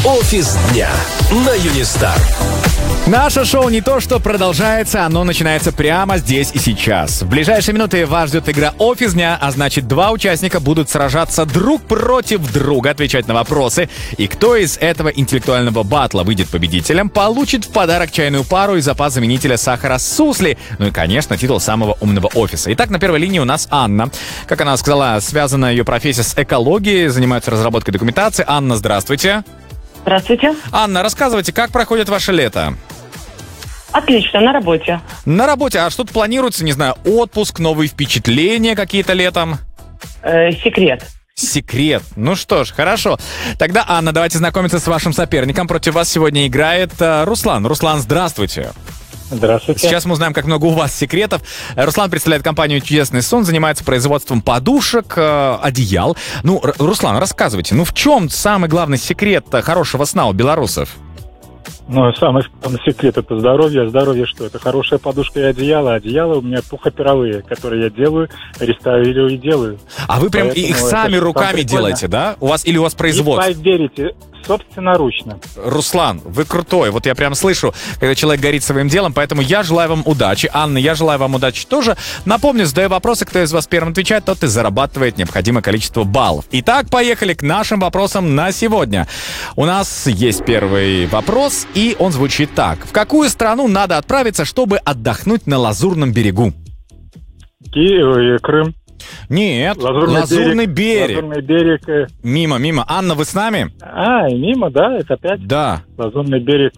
Офис дня на Юнистар. Наше шоу не то что продолжается, оно начинается прямо здесь и сейчас. В ближайшие минуты вас ждет игра «Офис дня», а значит, два участника будут сражаться друг против друга, отвечать на вопросы. И кто из этого интеллектуального батла выйдет победителем, получит в подарок чайную пару и запас заменителя сахара «Сусли». Ну и, конечно, титул самого умного офиса. Итак, на первой линии у нас Анна. Как она сказала, связана ее профессия с экологией, занимается разработкой документации. Анна, здравствуйте. Здравствуйте. Анна, рассказывайте, как проходит ваше лето? Отлично, на работе. На работе, а что-то планируется, не знаю, отпуск, новые впечатления какие-то летом? Секрет. Секрет. Ну что ж, хорошо. Тогда, Анна, давайте знакомиться с вашим соперником. Против вас сегодня играет Руслан. Руслан, здравствуйте. Здравствуйте. Сейчас мы узнаем, как много у вас секретов. Руслан представляет компанию «Чудесный сон», занимается производством подушек, одеял. Ну, Руслан, рассказывайте, в чем самый главный секрет хорошего сна у белорусов? Ну, самый главный секрет — это здоровье. Здоровье что? Это хорошая подушка и одеяло. Одеяло у меня пухоперовые, которые я делаю, реставрирую и делаю. А вы прям их сами руками делаете, да? У вас производство? Не поверите, собственноручно. Руслан, вы крутой. Вот я прям слышу, когда человек горит своим делом, поэтому я желаю вам удачи. Анна, я желаю вам удачи тоже. Напомню, задаю вопросы, кто из вас первым отвечает, тот и зарабатывает необходимое количество баллов. Итак, поехали к нашим вопросам на сегодня. У нас есть первый вопрос, и он звучит так. В какую страну надо отправиться, чтобы отдохнуть на Лазурном берегу? Киев и Крым. Нет, Лазурный берег. Лазурный берег. Мимо. Анна, вы с нами? Мимо, да, это опять? Да. Лазурный берег,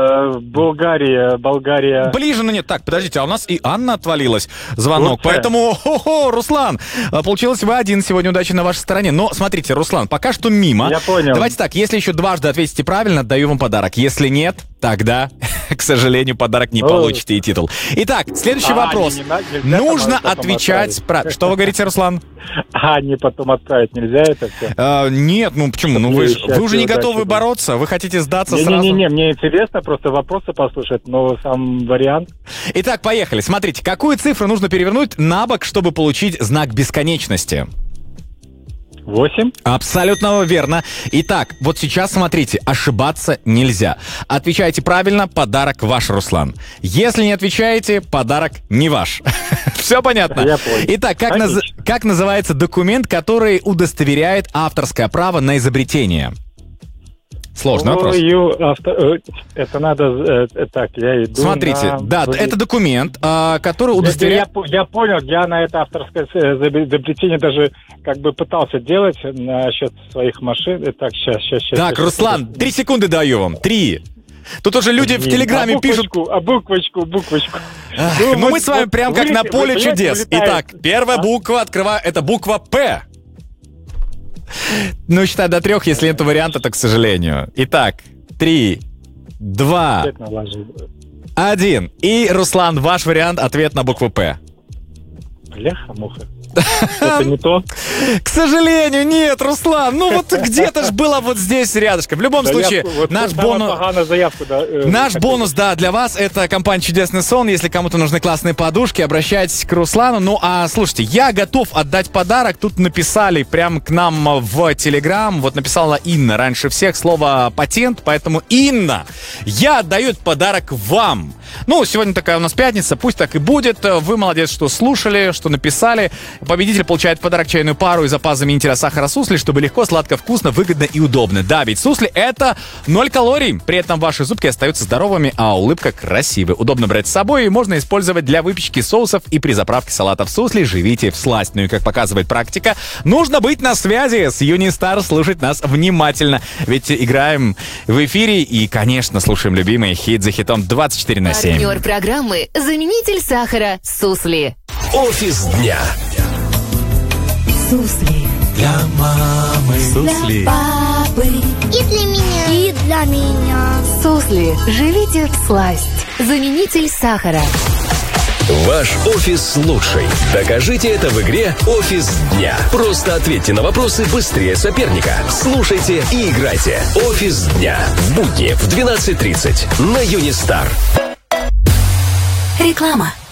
Болгария. Ближе, но нет. Так, подождите, а у нас и Анна отвалилась звонок. Турция. Поэтому, Руслан, получилось вы один сегодня, удачи на вашей стороне. Но, смотрите, Руслан, пока что мимо. Я понял. Давайте так, если еще дважды ответите правильно, отдаю вам подарок. Если нет, тогда, к сожалению, подарок не получите и титул. Итак, следующий вопрос. Нужно отвечать правильно. Что вы говорите, Руслан? Не потом отправить нельзя это все? Нет, почему? Вы уже не готовы бороться? Вы хотите сдаться сразу? Не, мне интересно просто вопросы послушать, но сам вариант. Итак, поехали. Смотрите, какую цифру нужно перевернуть на бок, чтобы получить знак бесконечности? 8. Абсолютно верно. Итак, вот сейчас смотрите, ошибаться нельзя. Отвечаете правильно, подарок ваш, Руслан. Если не отвечаете, подарок не ваш. Все понятно? Я понял. Итак, как называется документ, который удостоверяет авторское право на изобретение? Сложный вопрос. Это надо... Так, я иду. Смотрите, это документ, который удостоверяет... Я понял, я на это авторское изобретение даже пытался делать насчет своих машин. Так, сейчас. Так, Руслан, 3 секунды даю вам. 3. Тут уже люди в Телеграме пишут... Буквочку. Мы с вами прям как на поле чудес. Итак, первая буква, открываю, это буква «П». Считай до 3, если нет варианта, то к сожалению. Итак, 3, 2, 1. И, Руслан, ваш вариант, ответ на букву «П». Бляха-муха. Это не то? К сожалению, нет, Руслан. Где-то ж было вот здесь рядышком. В любом случае, наш бонус, для вас это компания «Чудесный сон». Если кому-то нужны классные подушки, обращайтесь к Руслану. Слушайте, я готов отдать подарок. Тут написали прямо к нам в Телеграм. Вот написала Инна раньше всех слово «патент». Поэтому, Инна, я отдаю этот подарок вам. Сегодня такая у нас пятница, пусть так и будет. Вы молодец, что слушали, что написали. Победитель получает в подарок чайную пару и запас заменителя сахара «Сусли», чтобы легко, сладко, вкусно, выгодно и удобно. Да, ведь «Сусли» — это 0 калорий. При этом ваши зубки остаются здоровыми, а улыбка красивой. Удобно брать с собой и можно использовать для выпечки соусов и при заправке салатов «Сусли». Живите всласть. И как показывает практика, нужно быть на связи с Юнистар, слушать нас внимательно. Ведь играем в эфире и, конечно, слушаем любимый хит за хитом 24/7. Партнер программы «Заменитель сахара «Сусли». Офис дня. «Сусли». Для мамы. «Сусли». Для папы. И для меня. И для меня. «Сусли». Живите всласть. Заменитель сахара. Ваш офис лучший. Докажите это в игре «Офис дня». Просто ответьте на вопросы быстрее соперника. Слушайте и играйте. «Офис дня». В будни в 12:30 на Юнистар. Реклама.